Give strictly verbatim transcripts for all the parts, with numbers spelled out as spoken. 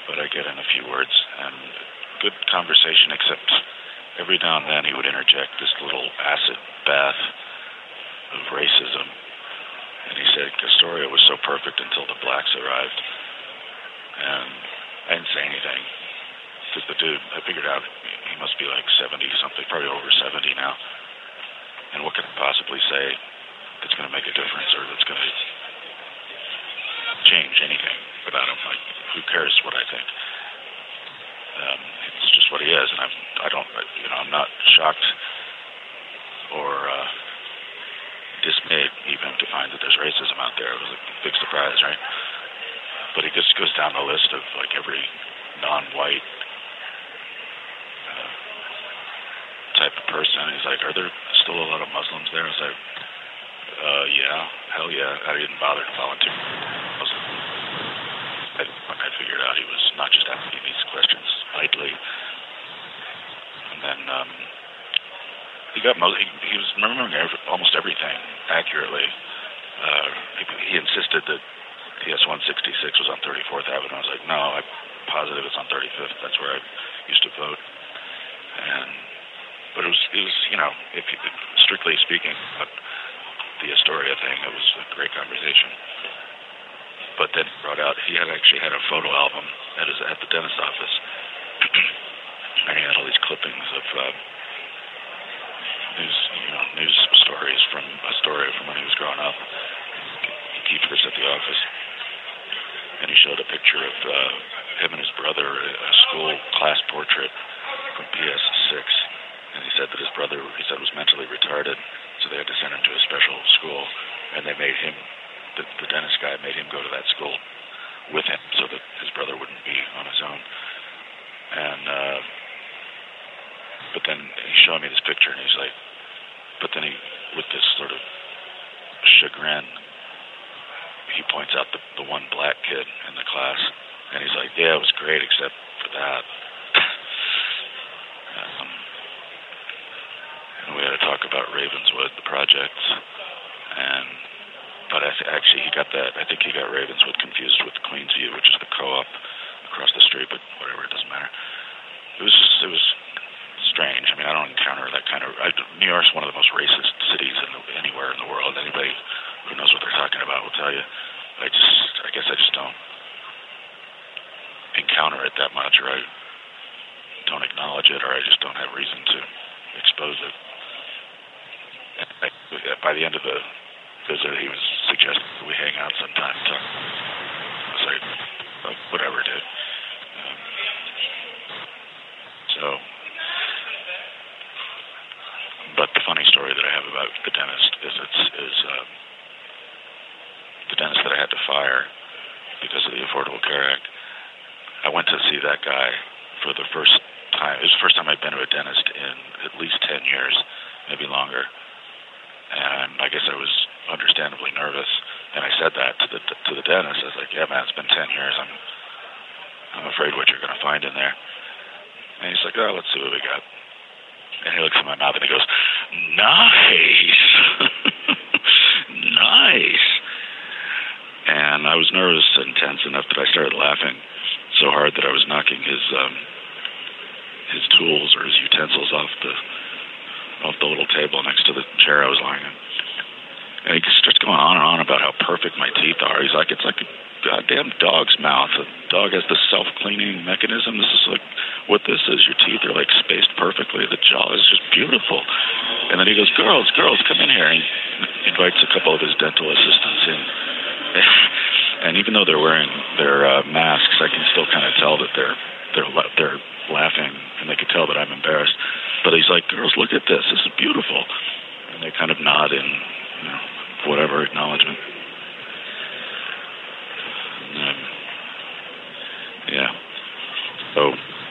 but I get in a few words, and good conversation, except every now and then he would interject this little acid bath of racism. And he said Astoria was so perfect until the blacks arrived. And I didn't say anything. Because the dude, I figured out he must be like seventy-something, probably over seventy now. And what can I possibly say that's going to make a difference or that's going to change anything about him? Like, who cares what I think? Um, it's just what he is, and I'm, I don't, you know, I'm not shocked or uh, dismayed even to find that there's racism out there. It was a big surprise, right? But he just goes down the list of like every non-white uh, type of person. He's like, are there still a lot of Muslims there? I was like, uh, yeah, hell yeah. I didn't bother to volunteer. Muslim. I, I figured out he was not just asking these questions idly. And then um, he got most, he, he was remembering every, almost everything accurately. Uh, he, he insisted that P S one sixty-six was on thirty-fourth Avenue. I was like, no, I'm positive it's on thirty-fifth. That's where I used to vote. And but it was, it was, you know, if you, strictly speaking, about the Astoria thing, it was a great conversation. But then he brought out, he had actually had a photo album at his at the dentist office, and he had all these clippings of uh, news, you know, news stories from Astoria from when he was growing up. He keeps this at the office. And he showed a picture of uh, him and his brother, a school class portrait from P S six. And he said that his brother, he said, was mentally retarded, so they had to send him to a special school. And they made him, the, the dentist guy made him go to that school with him so that his brother wouldn't be on his own. And, uh, but then he's showing me this picture, and he's like, but then he, with this sort of chagrin, he points out the, the one black kid in the class, and he's like, yeah, it was great except for that. um, and we had to talk about Ravenswood, the project, and but I th- actually he got that, I think he got Ravenswood confused with Queensview, which is the co-op across the street, but whatever, it doesn't matter. It was just, it was strange. I mean, I don't encounter that kind of, I, New York's one of the most racist cities in the, anywhere in the world. Anybody who knows what they're talking about will tell you. I just, I guess I just don't encounter it that much, or I don't acknowledge it, or I just don't have reason to expose it. And I, by the end of the visit, he was suggesting that we hang out sometime and talk. I was like, oh, whatever, dude. Um, so, but the funny story that I have about the dentist is it's is. Um, the dentist that I had to fire because of the Affordable Care Act, I went to see that guy for the first time. It was the first time I'd been to a dentist in at least ten years, maybe longer. And I guess I was understandably nervous. And I said that to the to the dentist. I was like, yeah, man, it's been ten years. I'm I'm afraid what you're going to find in there. And he's like, oh, let's see what we got. And he looks at my mouth and he goes, nice. Nice. And I was nervous and tense enough that I started laughing so hard that I was knocking his um, his tools or his utensils off the off the little table next to the chair I was lying in. And he just starts going on and on about how perfect my teeth are. He's like, it's like a goddamn dog's mouth. A dog has the self-cleaning mechanism. This is like what this is. Your teeth are like spaced perfectly. The jaw is just beautiful. And then he goes, girls, girls, come in here. And he invites a couple of his dental assistants in. And even though they're wearing their uh, masks, I can still kind of tell that they're they're they're laughing, and they can tell that I'm embarrassed. But he's like, "Girls, look at this. This is beautiful." And they kind of nod in, you know, whatever acknowledgement. And, um, yeah. So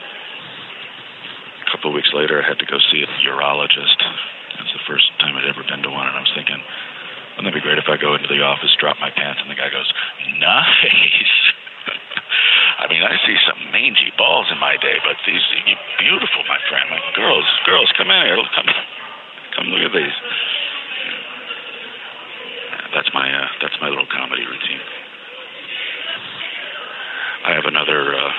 a couple of weeks later, I had to go see a urologist. It's the first time I'd ever been to one, and I was thinking, wouldn't it be great if I go into the office, drop my pants, and the guy goes, nice. I mean, I see some mangy balls in my day, but these are beautiful, my friend. Like, girls, girls, come in here. Come, come look at these. That's my, uh, that's my little comedy routine. I have another, uh,